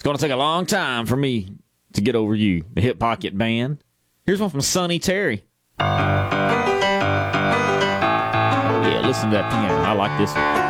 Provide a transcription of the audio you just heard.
going to take a long time for me to get over you, the Hip Pocket Band. Here's one from Sonny Terry. Yeah, listen to that piano. I like this one.